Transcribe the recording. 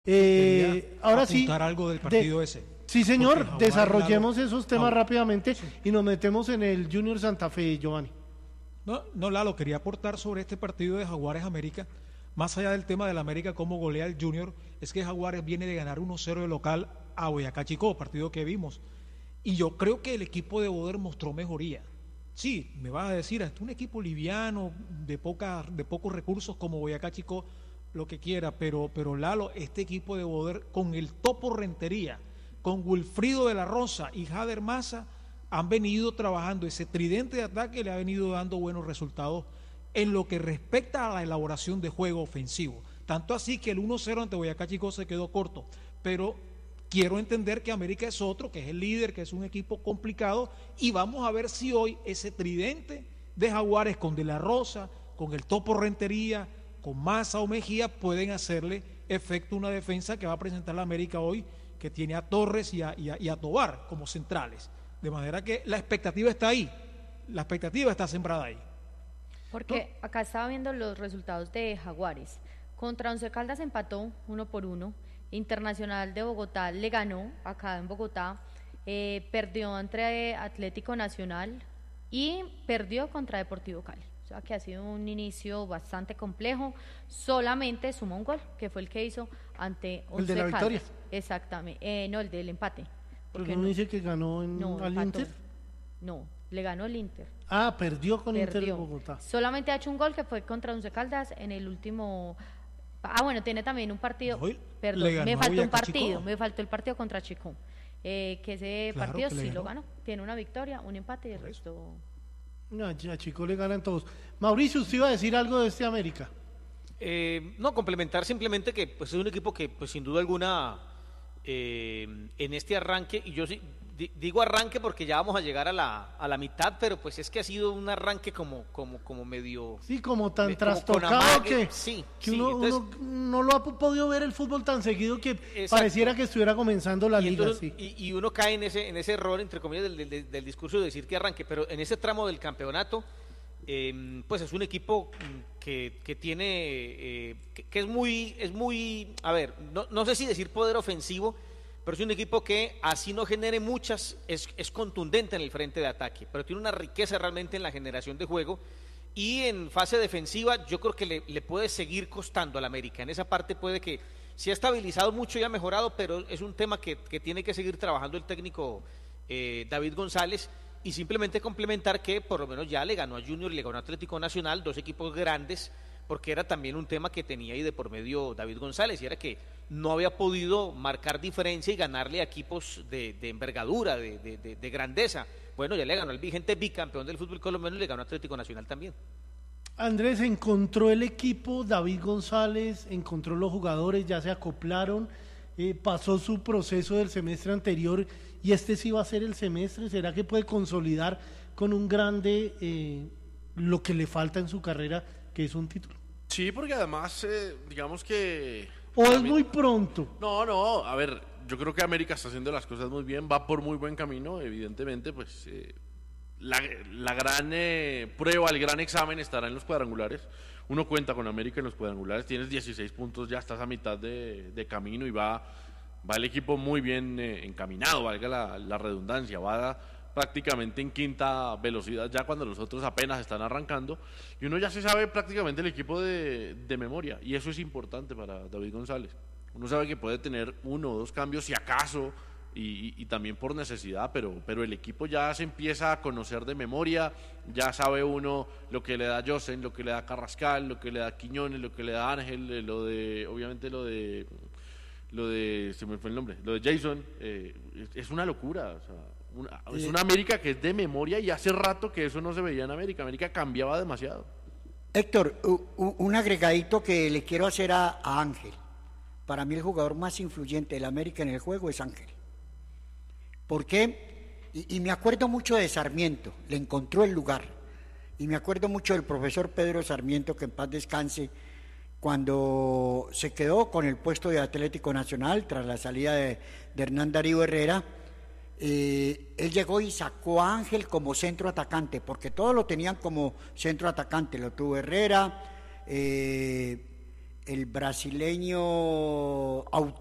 Ahora sí, apuntar algo del partido ese. Sí, señor, Porque desarrollemos esos temas Lalo, rápidamente sí. y nos metemos en el Junior Santa Fe, Giovanni. No, Lalo, quería aportar sobre este partido de Jaguares América. Más allá del tema del América, cómo golea el Junior, es que Jaguares viene de ganar 1-0 de local a Boyacá Chicó, partido que vimos. Y yo creo que el equipo de Boder mostró mejoría. Sí, me vas a decir, es un equipo liviano, de pocos recursos como Boyacá Chicó, lo que quiera, pero Lalo, este equipo de Boder con el Topo Rentería, con Wilfrido de la Rosa y Jader Maza, han venido trabajando, ese tridente de ataque le ha venido dando buenos resultados en lo que respecta a la elaboración de juego ofensivo. Tanto así que el 1-0 ante Boyacá Chicó se quedó corto, pero quiero entender que América es otro, que es el líder, que es un equipo complicado, y vamos a ver si hoy ese tridente de Jaguares con De la Rosa, con el Topo Rentería, con Maza o Mejía, pueden hacerle efecto una defensa que va a presentar la América hoy, que tiene a Torres y a Tobar como centrales. De manera que la expectativa está ahí, la expectativa está sembrada ahí. Porque acá estaba viendo los resultados de Jaguares. Contra Once Caldas empató 1-1. Internacional de Bogotá le ganó acá en Bogotá. Perdió entre Atlético Nacional y perdió contra Deportivo Cali. O sea que ha sido un inicio bastante complejo. Solamente sumó un gol, que fue el que hizo ante Once Caldas. ¿El de la victoria? Exactamente. No, el del empate. ¿Pero no dice que ganó al empató. Inter? No, le ganó el Inter. Ah, perdió con Inter de Bogotá. Solamente ha hecho un gol que fue contra Once Caldas en el último. Bueno, tiene también un partido. Perdón, me faltó un partido. Me faltó el partido contra Chicó. Que ese partido sí lo ganó. Tiene una victoria, un empate y el resto. No, a Chico le ganan todos. Mauricio, ¿usted iba a decir algo de este América? No, complementar simplemente que pues, es un equipo que pues sin duda alguna en este arranque, y yo sí digo arranque porque ya vamos a llegar a la mitad, pero pues es que ha sido un arranque como medio... Sí, como tan trastocado que uno no lo ha podido ver el fútbol tan seguido que pareciera que estuviera comenzando la liga. Entonces, y uno cae en ese error, entre comillas, del discurso de decir que arranque, pero en ese tramo del campeonato, pues es un equipo que tiene, que es muy, a ver, no sé si decir poder ofensivo, pero es un equipo que así no genere muchas, es contundente en el frente de ataque, pero tiene una riqueza realmente en la generación de juego, y en fase defensiva yo creo que le puede seguir costando al América. En esa parte puede que se ha estabilizado mucho y ha mejorado, pero es un tema que tiene que seguir trabajando el técnico David González, y simplemente complementar que por lo menos ya le ganó a Junior y le ganó a Atlético Nacional, dos equipos grandes, porque era también un tema que tenía ahí de por medio David González, y era que no había podido marcar diferencia y ganarle a equipos de envergadura, de grandeza. Bueno, ya le ganó al vigente bicampeón del fútbol colombiano y le ganó a Atlético Nacional también. Andrés, ¿encontró el equipo David González? ¿Encontró los jugadores? ¿Ya se acoplaron? ¿Pasó su proceso del semestre anterior y este sí va a ser el semestre? ¿Será que puede consolidar con un grande lo que le falta en su carrera, que es un título? Sí, porque además, digamos que... ¿O es muy pronto? No, a ver, yo creo que América está haciendo las cosas muy bien, va por muy buen camino, evidentemente, pues la gran prueba, el gran examen estará en los cuadrangulares. Uno cuenta con América en los cuadrangulares, tienes 16 puntos, ya estás a mitad de camino y va el equipo muy bien encaminado, valga la redundancia, va prácticamente en quinta velocidad ya cuando los otros apenas están arrancando, y uno ya se sabe prácticamente el equipo de memoria, y eso es importante para David González. Uno sabe que puede tener uno o dos cambios si acaso, y también por necesidad, pero el equipo ya se empieza a conocer de memoria, ya sabe uno lo que le da Josen, lo que le da Carrascal, lo que le da Quiñones, lo que le da Ángel, obviamente lo de se me fue el nombre, lo de Jason, es una locura, o sea, es una América que es de memoria, y hace rato que eso no se veía en América. América cambiaba demasiado. Héctor, un agregadito que le quiero hacer a Ángel. Para mí el jugador más influyente del América en el juego es Ángel. ¿Por qué? Y me acuerdo mucho de Sarmiento, le encontró el lugar. Y me acuerdo mucho del profesor Pedro Sarmiento, que en paz descanse, cuando se quedó con el puesto de Atlético Nacional tras la salida de Hernán Darío Herrera. Él llegó y sacó a Ángel como centro atacante, porque todos lo tenían como centro atacante, lo tuvo Herrera, el brasileño